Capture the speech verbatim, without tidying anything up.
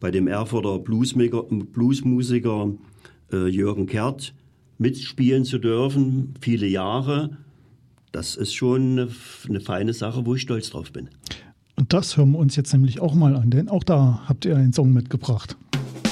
bei dem Erfurter Bluesmaker, Bluesmusiker äh, Jürgen Kert mitspielen zu dürfen, viele Jahre. Das ist schon eine, eine feine Sache, wo ich stolz drauf bin. Und das hören wir uns jetzt nämlich auch mal an, denn auch da habt ihr einen Song mitgebracht.